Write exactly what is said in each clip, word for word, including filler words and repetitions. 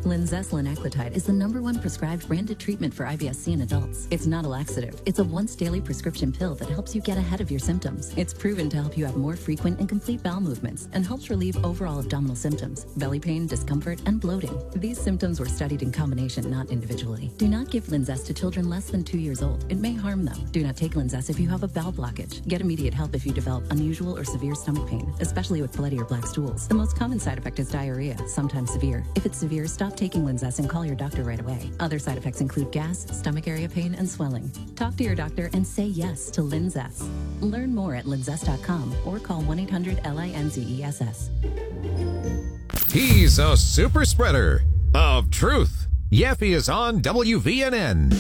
Linzess linaclotide is the number one prescribed branded treatment for I B S C in adults. It's not a laxative. It's a once-daily prescription pill that helps you get ahead of your symptoms. It's proven to help you have more frequent and complete bowel movements and helps relieve overall abdominal symptoms, belly pain, discomfort, and bloating. These symptoms were studied in combination, not individually. Do not give Linzess to children less than two years old. It may harm them. Do not take Linzess if you have a bowel blockage. Get immediate help if you develop unusual or severe stomach pain, especially with bloody or black stools. The most common side effect is diarrhea, sometimes severe. If it's severe, stop taking Linzess and call your doctor right away. Other side effects include gas, stomach area pain, and swelling. Talk to your doctor and say yes to Linzess. Learn more at linzess dot com or call one eight hundred L I N Z E S S. He's a super spreader of truth. Yaffe is on W V N N.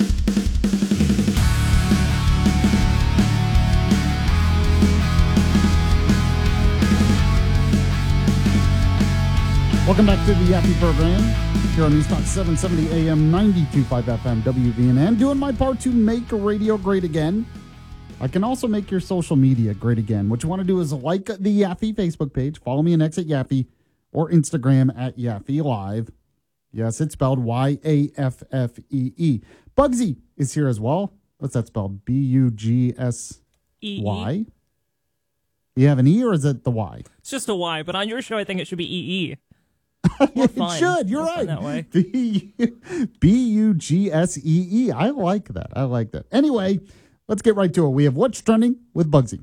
Welcome back to the Yaffe program here on News Talk seven seventy A M, ninety-two point five F M, W V N N. Doing my part to make radio great again. I can also make your social media great again. What you want to do is like the Yaffe Facebook page, follow me on X at Yaffe, or Instagram at Yaffe Live. Yes, it's spelled Y A F F E E. Bugsy is here as well. What's that spelled? B U G S Y? You have an E or is it the Y? It's just a Y, but on your show I think it should be E E. It should. You're right. That way. B U G S E E. I like that. I like that. Anyway, let's get right to it. We have What's Trending with Bugsy.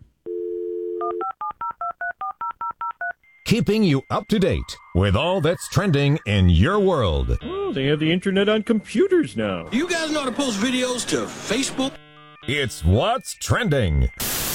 Keeping you up to date with all that's trending in your world. Oh, they have the internet on computers now. You guys know how to post videos to Facebook? It's What's Trending.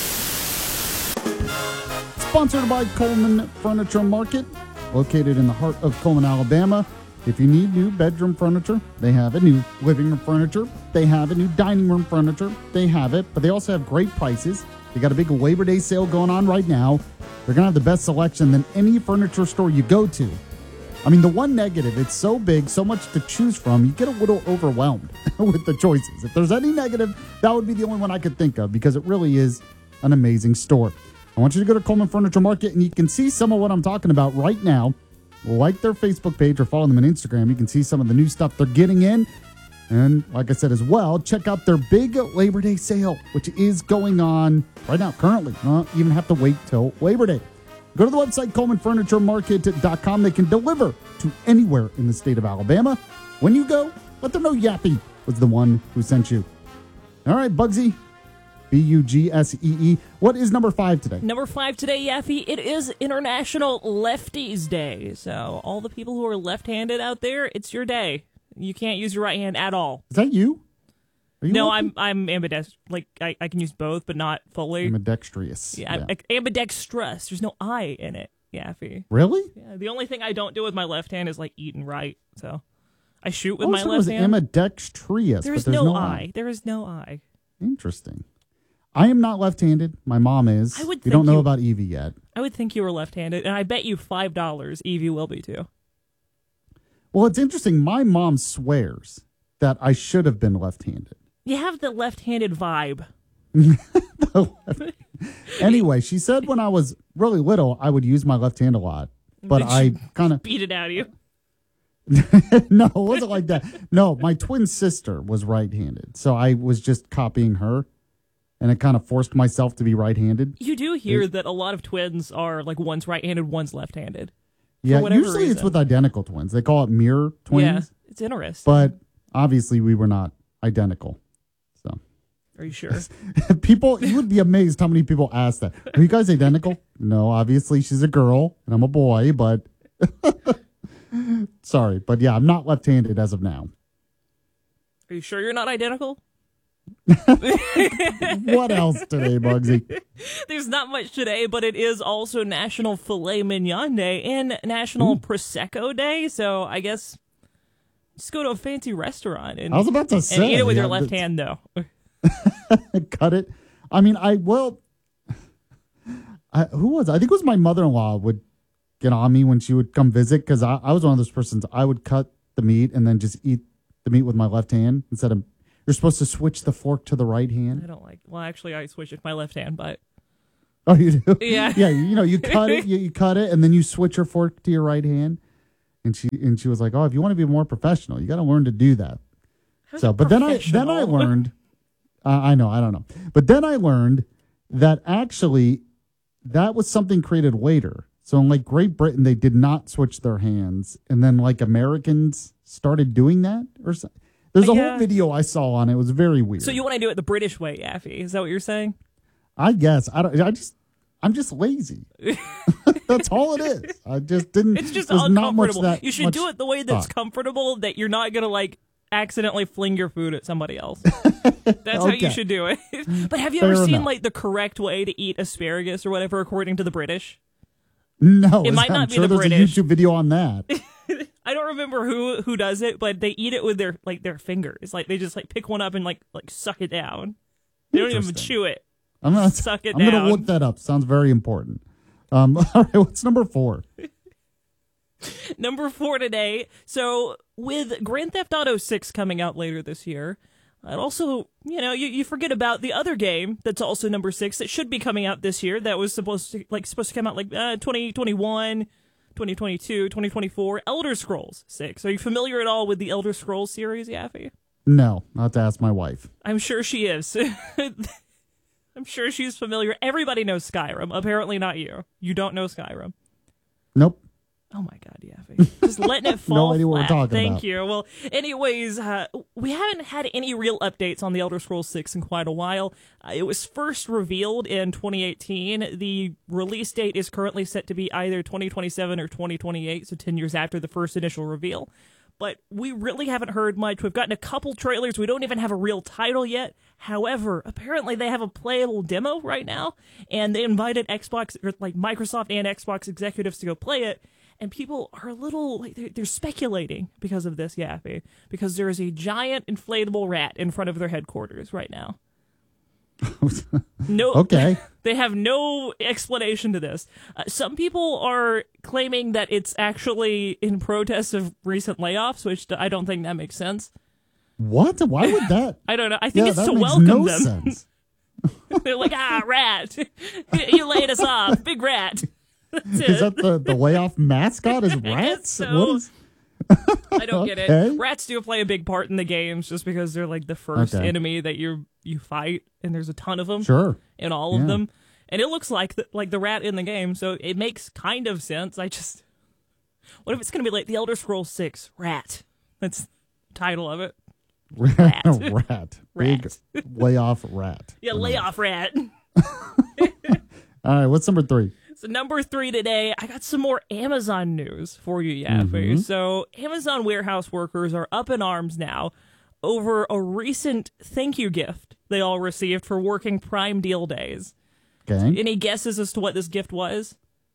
Sponsored by Coleman Furniture Market, located in the heart of Coleman, Alabama. If you need new bedroom furniture, they have it. New living room furniture, they have it. New dining room furniture, they have it. But they also have great prices. They got a big Labor Day sale going on right now. They're going to have the best selection than any furniture store you go to. I mean, the one negative, it's so big, so much to choose from, you get a little overwhelmed with the choices. If there's any negative, that would be the only one I could think of because it really is an amazing store. I want you to go to Coleman Furniture Market, and you can see some of what I'm talking about right now. Like their Facebook page or follow them on Instagram. You can see some of the new stuff they're getting in. And like I said as well, check out their big Labor Day sale, which is going on right now, currently. You don't even have to wait till Labor Day. Go to the website, coleman furniture market dot com. They can deliver to anywhere in the state of Alabama. When you go, let them know Yaffe was the one who sent you. All right, Bugsy. B U G S E E. What is number five today? Number five today, Yaffe, it is International Lefties Day. So all the people who are left-handed out there, it's your day. You can't use your right hand at all. Is that you? Are you no, lefty? I'm I'm ambidextrous. Like, I, I can use both, but not fully. Ambidextrous. Yeah, yeah. I'm ambidextrous. There's no I in it, Yaffe. Really? Yeah, the only thing I don't do with my left hand is, like, eat and write. So I shoot with I my it left was hand. ambidextrous. There is but there's no, no I. I. There is no I. Interesting. I am not left-handed. My mom is. I would we think don't know you- about Evie yet. I would think you were left-handed, and I bet you five dollars Evie will be too. Well, it's interesting. My mom swears that I should have been left-handed. You have the left-handed vibe. Anyway, she said when I was really little, I would use my left hand a lot. But Did I she kind of... beat it out of you. No, it wasn't like that. No, my twin sister was right-handed. So I was just copying her. And it kind of forced myself to be right-handed. You do hear that a lot of twins are like one's right-handed, one's left-handed. Yeah, whatever usually it's reason. with identical twins. They call it mirror twins. Yeah, it's interesting. But obviously we were not identical. So Are you sure? people, you would be amazed how many people ask that. Are you guys identical? No, obviously she's a girl and I'm a boy, but sorry. But yeah, I'm not left-handed as of now. Are you sure you're not identical? What else today, Bugsy? There's not much today, but it is also National Filet Mignon Day and National Ooh. Prosecco Day. So I guess just go to a fancy restaurant and, I was about to and say, eat it with yeah, your left that's- hand, though. Cut it. I mean, I will. I, who was it? I think it was my mother-in-law would get on me when she would come visit because I, I was one of those persons. I would cut the meat and then just eat the meat with my left hand instead of. You're supposed to switch the fork to the right hand. I don't like. Well, actually, I switch it to my left hand, but Oh, you do? Yeah. Yeah. You know, you cut it, you, you cut it, and then you switch your fork to your right hand. And she and she was like, "Oh, if you want to be more professional, you got to learn to do that." How's So, it but then I then I professional? learned, uh, I know, I don't know, but then I learned that actually that was something created later. So in like Great Britain, they did not switch their hands, and then like Americans started doing that or something. There's a Yeah. whole video I saw on it. It was very weird. So you want to do it the British way, Yaffee? Is that what you're saying? I guess I don't. I just I'm just lazy. That's all it is. I just didn't. It's just there's not much uncomfortable. that You should much do it the way that's thought. comfortable, that you're not gonna like accidentally fling your food at somebody else. That's how you Okay. should do it. But have you Fair ever seen enough. like the correct way to eat asparagus or whatever according to the British? No, It is might that- not I'm be sure the there's British. a YouTube video on that. I don't remember who who does it, but they eat it with their like their fingers. Like they just like pick one up and like like suck it down. They don't even Interesting. chew it. I'm gonna Suck it I'm gonna down. look that up. Sounds very important. Um, all right, what's number four? Number four today. So with Grand Theft Auto six coming out later this year, and also, you know, you, you forget about the other game that's also number six that should be coming out this year. That was supposed to like supposed to come out like uh, twenty twenty-one, twenty twenty-two, twenty twenty-four. Elder Scrolls six. Are you familiar at all with the Elder Scrolls series, Yaffee? No, I'll have to ask my wife. I'm sure she is. I'm sure she's familiar. Everybody knows Skyrim. Apparently not you. You don't know Skyrim. Nope. Oh my God, Yaffee. Just letting it fall idea what we're flat. talking Thank about. you. Well, anyways, uh, we haven't had any real updates on the Elder Scrolls six in quite a while. Uh, it was first revealed in twenty eighteen. The release date is currently set to be either twenty twenty-seven or twenty twenty-eight, so ten years after the first initial reveal. But we really haven't heard much. We've gotten a couple trailers. We don't even have a real title yet. However, apparently they have a playable demo right now, and they invited Xbox, or like Microsoft and Xbox executives to go play it. And people are a little, like, they're, they're speculating because of this, Yaffee, because there is a giant inflatable rat in front of their headquarters right now. No, Okay. They have no explanation to this. Uh, some people are claiming that it's actually in protest of recent layoffs, which I don't think that makes sense. What? Why would that? I don't know. I think Yeah, it's that to makes welcome no them. sense. They're like, ah, rat, you laid us off, big rat. That's it. Is that the, the layoff mascot? Is rats? so. What is? I don't get Okay. it. Rats do play a big part in the games just because they're like the first Okay. enemy that you you fight, and there's a ton of them Sure. in all of Yeah. them, and it looks like the, like the rat in the game, so it makes kind of sense. I just, what if it's gonna be like the Elder Scrolls six Rat? That's the title of it. Rat. rat. Big Rat. layoff rat. Yeah, lay off rat. All right, what's number three? So number three today, I got some more Amazon news for you, Yaffee. So Amazon warehouse workers are up in arms now over a recent thank you gift they all received for working Prime Deal days. Okay. Any guesses as to what this gift was?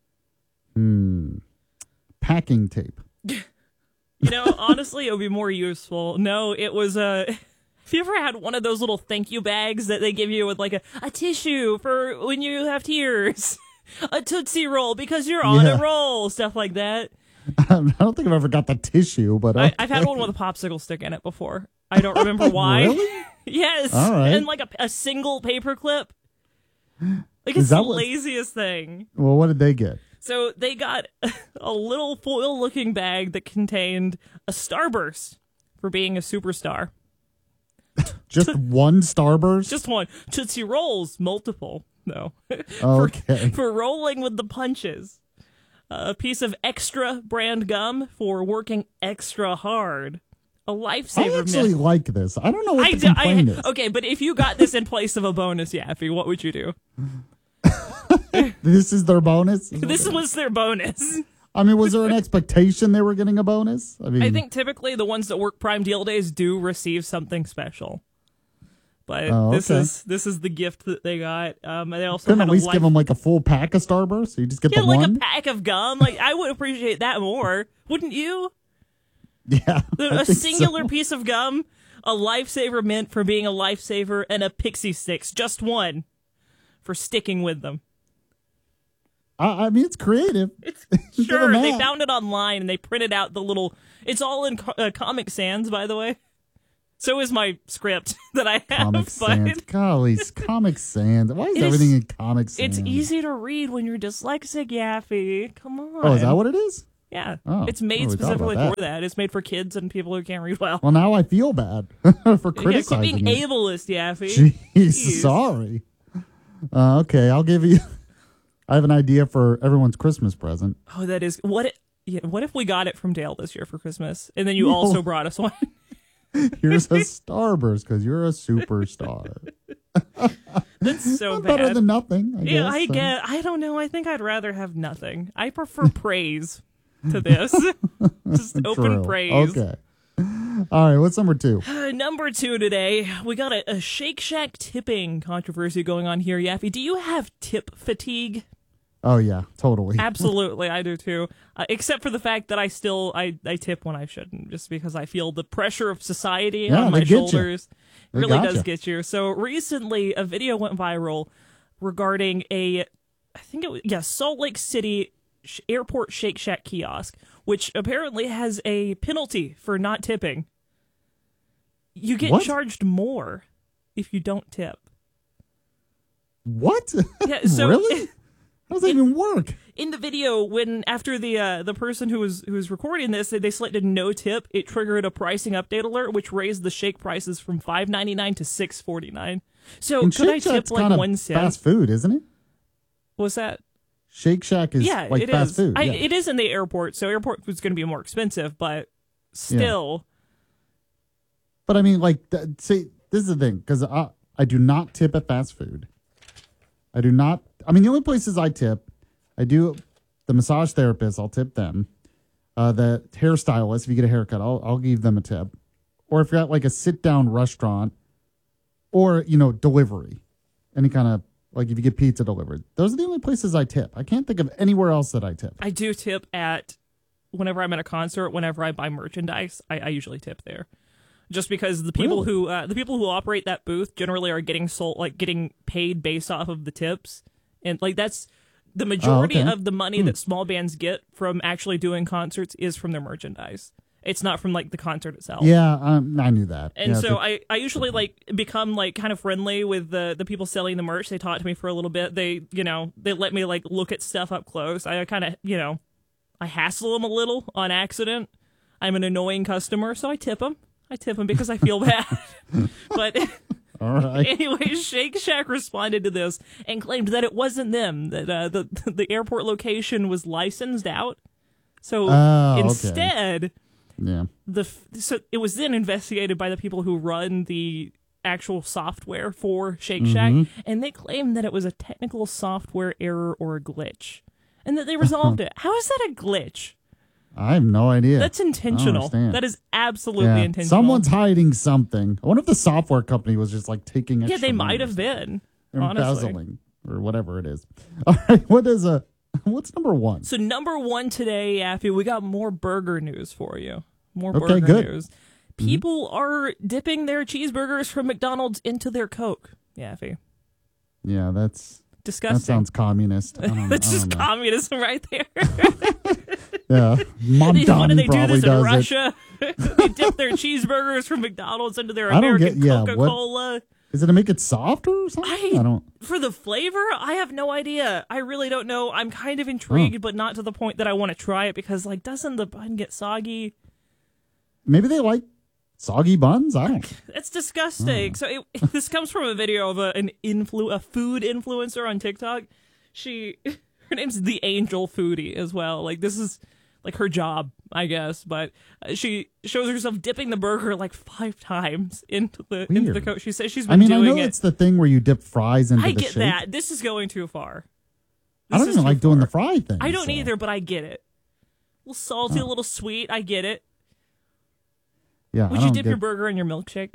Packing tape. You know, honestly, it would be more useful. No, it was a... Have you ever had one of those little thank you bags that they give you with like a, a tissue for when you have tears? A Tootsie Roll because you're on Yeah. a roll, stuff like that. I don't think I've ever got the tissue, but I, okay. I've had one with a popsicle stick in it before. I don't remember why. Really? Yes. All right. And like a, a single paper clip. Like Is it's the that what- laziest thing. Well, what did they get? So they got a little foil-looking bag that contained a Starburst for being a superstar. Just one Starburst? Just one. Tootsie Rolls, multiple. No. Okay. For rolling with the punches. A piece of extra brand gum for working extra hard. A I lifesaver actually myth. like this. I don't know what I the do, complaint I, is. okay, but if you got this in place of a bonus, Yaffee, what would you do? This is their bonus? This was their bonus. I mean, was there an expectation they were getting a bonus? I mean, I think typically the ones that work Prime Deal days do receive something special. But Oh, this okay. is this is the gift that they got. Um, and they also couldn't had at a least life- give them like a full pack of Starburst? So you just get yeah, the like one? a pack of gum. Like I would appreciate that more, wouldn't you? Yeah. I A think singular so. piece of gum, a lifesaver mint for being a lifesaver, and a pixie sticks, just one, for sticking with them. I, I mean, it's creative. It's Give sure them they that. found it online and they printed out the little. It's all in co- uh, Comic Sans, by the way. So is my script that I have. Comic but Sans. Golly, Comic Sans. Why is It is- everything in Comic Sans? it's easy to read when you're dyslexic, Yaffee. Come on. Oh, is that what it is? Yeah, Oh, it's I made never thought specifically about for that. It's made for kids and people who can't read well. Well, now I feel bad for Yeah, quit criticizing being it. ableist, Yaffy. Jeez, sorry. Uh, okay, I'll give you. I have an idea for everyone's Christmas present. Oh, that is what. It, yeah, what if we got it from Dale this year for Christmas, and then you No. also brought us one? Here's a Starburst because you're a superstar. That's so bad. Better than nothing. I yeah, guess. I so. get. I don't know. I think I'd rather have nothing. I prefer praise to this. Just open True. praise. Okay. All right. What's number two? Uh, number two today, we got a, a Shake Shack tipping controversy going on here. Yaffy, do you have tip fatigue? Oh yeah, totally. Absolutely, I do too. Uh, except for the fact that I still I, I tip when I shouldn't, just because I feel the pressure of society Yeah, on my they get you. shoulders. It They really gotcha. does get you. So recently, a video went viral regarding a, I think it was yeah, Salt Lake City sh- airport Shake Shack kiosk, which apparently has a penalty for not tipping. You get What? charged more if you don't tip. What? Yeah, so really? How does that even work? in the video, when after the uh, the person who was who was recording this, they selected no tip, it triggered a pricing update alert, which raised the shake prices from five ninety nine to six forty nine. So And could I Shake tip Shack's like kind of one cent? fast food, isn't it? What's that? Shake Shack is Yeah, like it fast is. food. I, yeah. It is in the airport, so airport food's going to be more expensive, but still, But I mean, like, th- see, this is the thing, because I, I do not tip at fast food. I do not. I mean, the only places I tip, I do the massage therapist, I'll tip them. Uh, the hairstylist, if you get a haircut, I'll, I'll give them a tip. Or if you're at like a sit down restaurant or, you know, delivery, any kind of, like if you get pizza delivered, those are the only places I tip. I can't think of anywhere else that I tip. I do tip at whenever I'm at a concert, whenever I buy merchandise, I, I usually tip there. Just because the people Really? who uh, the people who operate that booth generally are getting sold, like getting paid based off of the tips, and like that's the majority okay. of the money that small bands get from actually doing concerts is from their merchandise. It's not from like the concert itself. Yeah, um, I knew that. And yeah, so the- I, I usually like become like kind of friendly with the, the people selling the merch. They talk to me for a little bit. They, you know, they let me like look at stuff up close. I kind of, you know, I hassle them a little on accident. I'm an annoying customer, so I tip them. I tip them because I feel bad. But all right. anyway, Shake Shack responded to this and claimed that it wasn't them, that uh, the, the airport location was licensed out. So Oh, okay. instead... Yeah. the f- so it was then investigated by the people who run the actual software for Shake Shack, Mm-hmm. and they claimed that it was a technical software error or a glitch, and that they resolved it. How is that a glitch? I have no idea. That's I don't intentional. understand. That is absolutely Yeah, intentional. Someone's hiding something. I wonder if the software company was just like taking yeah, extra they money might or have been something. Or honestly. embezzling or whatever it is. All right, what is a what's number one? So number one today, Affy, we got more burger news for you. More Okay, burger good. news. People are dipping their cheeseburgers from McDonald's into their Coke. Yeah, Affy. Yeah, that's Disgusting. that sounds communist. I don't, That's I just don't know. communism right there. Yeah, Mom They- Why do Donnie they do probably this in does it. Russia? They dip their cheeseburgers from McDonald's into their I don't American get- yeah, what- Coca-Cola. Is it to make it softer or something? I, I don't. For the flavor, I have no idea. I really don't know. I'm kind of intrigued, but not to the point that I want to try it because, like, doesn't the bun get soggy? Maybe they like soggy buns. I don't. It's disgusting. So it, this comes from a video of a, an influ a food influencer on TikTok. She her name's the Angel Foodie as well. Like this is like her job, I guess. But uh, she shows herself dipping the burger like five times into the into the Weird. Coke. She says she's been I mean, I doing know it. it's the thing where you dip fries into I the get shake. that. This is going too far. I This don't is even too like doing the far. fry thing. I don't so. either, but I get it. A little salty, a little sweet. I get it. Yeah, Would I you don't dip get- your burger in your milkshake?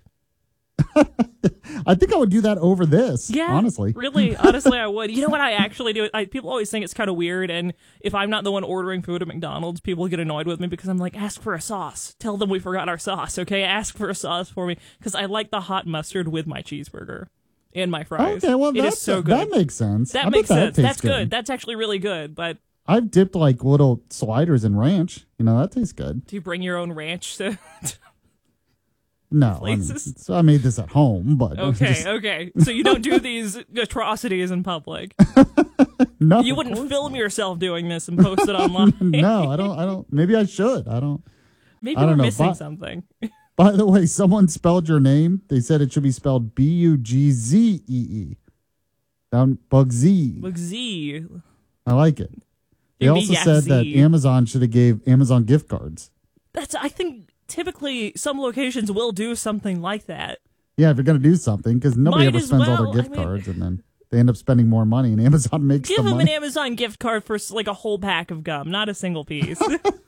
I think I would do that over this. Yeah, honestly. really, honestly, I would. You know what I actually do? I, people always think it's kind of weird, and if I'm not the one ordering food at McDonald's, people get annoyed with me because I'm like, ask for a sauce. Tell them we forgot our sauce, okay? Ask for a sauce for me because I like the hot mustard with my cheeseburger and my fries. Okay, well it that's, is so good. that makes sense. That I bet makes that sense. tastes That's good. That's actually really good. But I've dipped like little sliders in ranch. You know that tastes good. do you bring your own ranch? To No, I, mean, Places? so I made this at home, but okay, just- okay. So you don't do these atrocities in public. No, You of wouldn't course film not. yourself doing this and post it online. No, I don't. I don't. Maybe I should. I don't. Maybe I don't we're know, missing but- something. By the way, someone spelled your name. They said it should be spelled B U G Z E E. Down Bugsy. Look, Z. I like it. They Give me also Yak said that Z. Amazon should have gave Amazon gift cards. That's. I think typically some locations will do something like that. Yeah, if you're going to do something, because nobody Might ever as spends all well. their gift I mean- cards, and then they end up spending more money, and Amazon makes Give the them money. an Amazon gift card for like a whole pack of gum, not a single piece.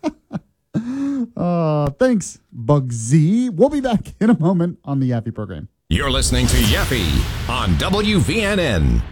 Uh, thanks, Bugsy. We'll be back in a moment on the Yappy program. You're listening to Yappy on W V N N.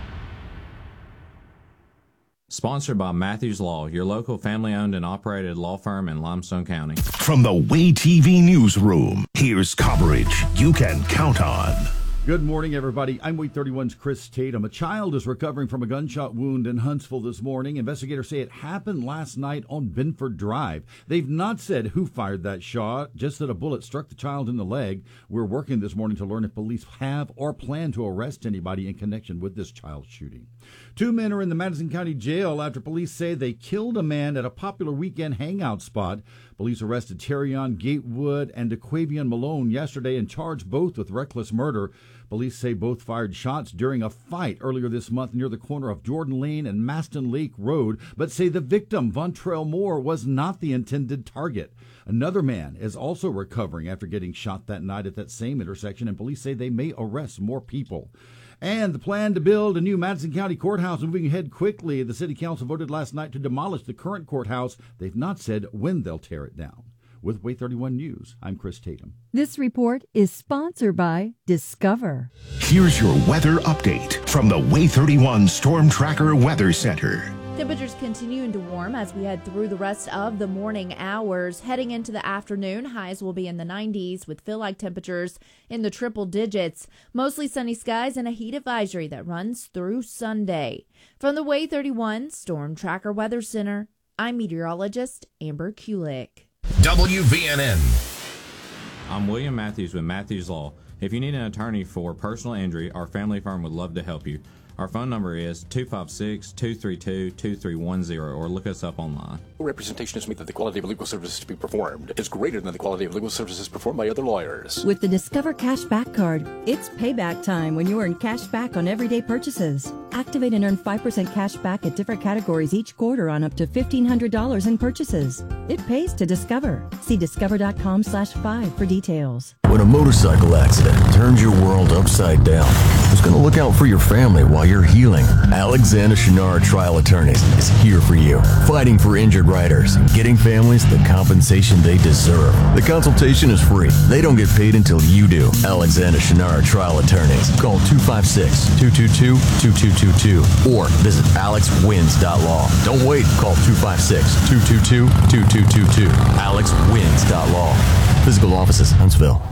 Sponsored by Matthews Law, your local family-owned and operated law firm in Limestone County. From the Way T V newsroom, here's coverage you can count on. Good morning, everybody. I'm Wait thirty-one's Chris Tatum. A child is recovering from a gunshot wound in Huntsville this morning. Investigators say it happened last night on Binford Drive. They've not said who fired that shot, just that a bullet struck the child in the leg. We're working this morning to learn if police have or plan to arrest anybody in connection with this child shooting. Two men are in the Madison County Jail after police say they killed a man at a popular weekend hangout spot. Police arrested Terrion Gatewood and DeQuavion Malone yesterday and charged both with reckless murder. Police say both fired shots during a fight earlier this month near the corner of Jordan Lane and Maston Lake Road, but say the victim, Vontrell Moore, was not the intended target. Another man is also recovering after getting shot that night at that same intersection, and police say they may arrest more people. And the plan to build a new Madison County courthouse moving ahead quickly. The city council voted last night to demolish the current courthouse. They've not said when they'll tear it down. With Way thirty-one News, I'm Chris Tatum. This report is sponsored by Discover. Here's your weather update from the Way thirty-one Storm Tracker Weather Center. Temperatures continuing to warm as we head through the rest of the morning hours. Heading into the afternoon, highs will be in the nineties with feel-like temperatures in the triple digits. Mostly sunny skies and a heat advisory that runs through Sunday. From the Way thirty-one Storm Tracker Weather Center, I'm meteorologist Amber Kulik. W V N N. I'm William Matthews with Matthews Law. If you need an attorney for personal injury, our family firm would love to help you. Our phone number is two five six, two three two, two three one zero or look us up online. Representation is made that the quality of legal services to be performed is greater than the quality of legal services performed by other lawyers. With the Discover Cashback Card, it's payback time when you earn cash back on everyday purchases. Activate and earn five percent cash back at different categories each quarter on up to fifteen hundred dollars in purchases. It pays to Discover. See discover.com slash five for details. When a motorcycle accident turns your world upside down, who's going to look out for your family while you're healing? Alexander Shinara Trial Attorneys is here for you, fighting for injured riders and getting families the compensation they deserve. The consultation is free. They don't get paid until you do. Alexander Shinara Trial Attorneys. Call two five six, two two two, two two two two or visit alex wins dot law. Don't wait. Call two five six, two two two, two two two two. alex wins dot law. Physical offices, Huntsville.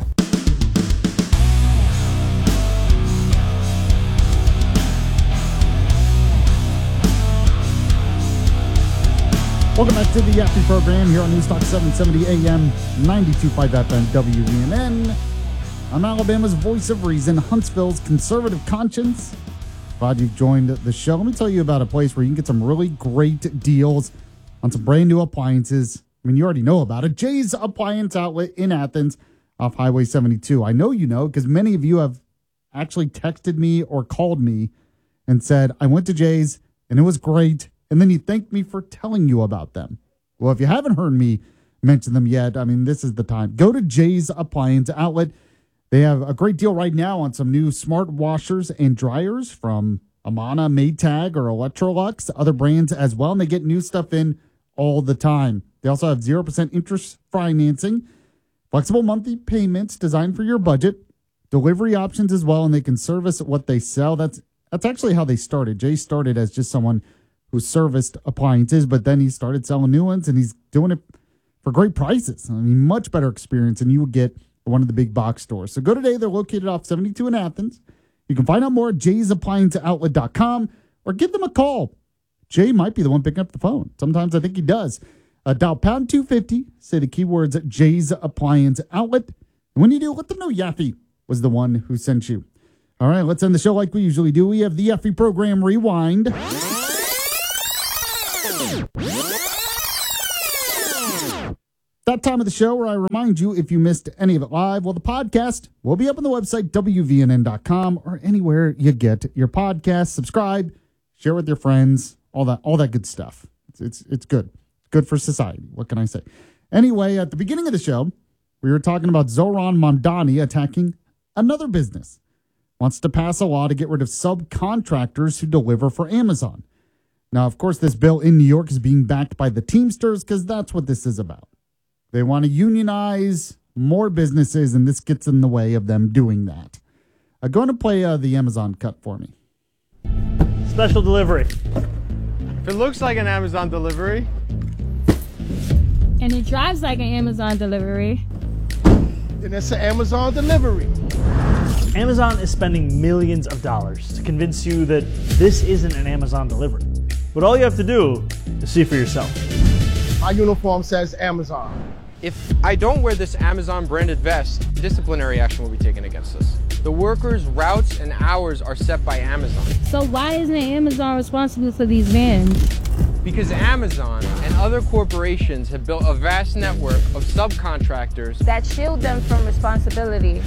Welcome back to the Yappy program here on News Talk seven seventy A M, ninety-two point five F M, W V N N. I'm Alabama's voice of reason, Huntsville's conservative conscience. Glad you've joined the show. Let me tell you about a place where you can get some really great deals on some brand new appliances. I mean, you already know about it. Jay's Appliance Outlet in Athens off Highway seventy-two. I know you know because many of you have actually texted me or called me and said, I went to Jay's and it was great. And then you thanked me for telling you about them. Well, if you haven't heard me mention them yet, I mean, this is the time. Go to Jay's Appliance Outlet. They have a great deal right now on some new smart washers and dryers from Amana, Maytag, or Electrolux, other brands as well. And they get new stuff in all the time. They also have zero percent interest financing, flexible monthly payments designed for your budget, delivery options as well, and they can service what they sell. That's that's actually how they started. Jay started as just someone who serviced appliances, but then he started selling new ones, and he's doing it for great prices. I mean, much better experience than you would get at one of the big box stores. So go today. They're located off seventy-two in Athens. You can find out more at jays appliance outlet dot com or give them a call. Jay might be the one picking up the phone. Sometimes I think he does. Uh, dial pound two fifty, say the keywords Jay's Appliance Outlet. And when you do, let them know Yaffy was the one who sent you. All right, let's end the show like we usually do. We have the Yaffy program Rewind. That time of the show where I remind you, if you missed any of it live, well, the podcast will be up on the website, W V N N dot com, or anywhere you get your podcast. Subscribe, share with your friends, all that all that good stuff. It's, it's, it's good. Good for society. What can I say? Anyway, at the beginning of the show, we were talking about Zohran Mamdani attacking another business. Wants to pass a law to get rid of subcontractors who deliver for Amazon. Now, of course, this bill in New York is being backed by the Teamsters because that's what this is about. They want to unionize more businesses, and this gets in the way of them doing that. I'm going to play uh, the Amazon cut for me. Special delivery. If it looks like an Amazon delivery, and it drives like an Amazon delivery, then it's an Amazon delivery. Amazon is spending millions of dollars to convince you that this isn't an Amazon delivery. But all you have to do is see for yourself. My uniform says Amazon. If I don't wear this Amazon branded vest, disciplinary action will be taken against us. The workers' routes and hours are set by Amazon. So why isn't Amazon responsible for these vans? Because Amazon and other corporations have built a vast network of subcontractors that shield them from responsibility.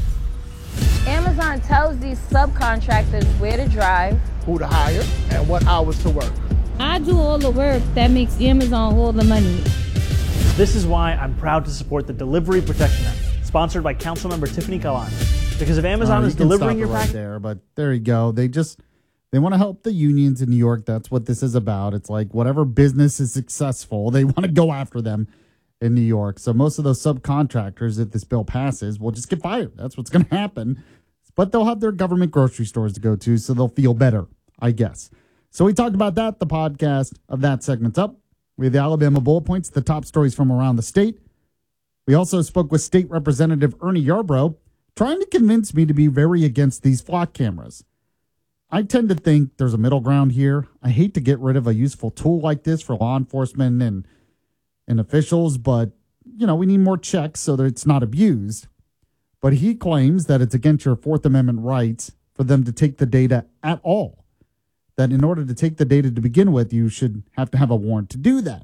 Amazon tells these subcontractors where to drive, who to hire, and what hours to work. I do all the work that makes Amazon all the money. This is why I'm proud to support the Delivery Protection Act, sponsored by Councilmember Tiffany Kalan. Because if Amazon uh, is delivering your right package there, but there you go. They just they want to help the unions in New York. That's what this is about. It's like whatever business is successful, they want to go after them in New York. So most of those subcontractors, if this bill passes, will just get fired. That's what's going to happen. But they'll have their government grocery stores to go to, so they'll feel better, I guess. So we talked about that. The podcast of that segment's up. We have the Alabama bullet points, the top stories from around the state. We also spoke with State Representative Ernie Yarbrough, trying to convince me to be very against these flock cameras. I tend to think there's a middle ground here. I hate to get rid of a useful tool like this for law enforcement and, and officials, but, you know, we need more checks so that it's not abused. But he claims that it's against your Fourth Amendment rights for them to take the data at all. That in order to take the data to begin with, you should have to have a warrant to do that.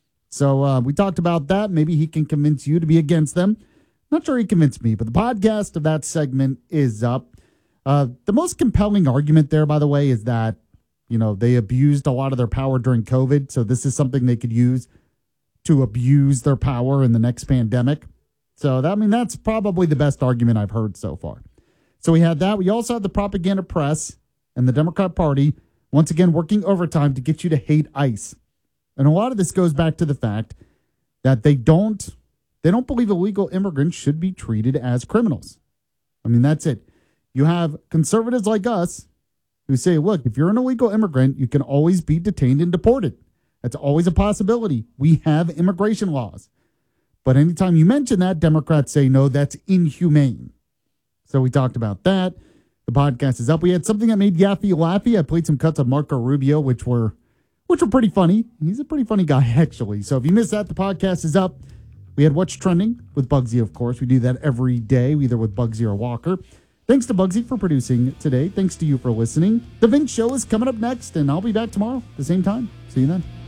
So uh, we talked about that. Maybe he can convince you to be against them. Not sure he convinced me, but the podcast of that segment is up. Uh, the most compelling argument there, by the way, is that, you know, they abused a lot of their power during COVID. So this is something they could use to abuse their power in the next pandemic. So, that, I mean, that's probably the best argument I've heard so far. So we had that. We also had the propaganda press and the Democrat Party once again working overtime to get you to hate ICE. And a lot of this goes back to the fact that they don't they don't believe illegal immigrants should be treated as criminals. I mean, that's it. You have conservatives like us who say, look, if you're an illegal immigrant, you can always be detained and deported. That's always a possibility. We have immigration laws. But anytime you mention that, Democrats say, no, that's inhumane. So we talked about that. The podcast is up. We had something that made Yaffe laughy. I played some cuts of Marco Rubio, which were which were pretty funny. He's a pretty funny guy, actually. So if you missed that, the podcast is up. We had What's Trending with Bugsy, of course. We do that every day, either with Bugsy or Walker. Thanks to Bugsy for producing today. Thanks to you for listening. The Vince Show is coming up next, and I'll be back tomorrow at the same time. See you then.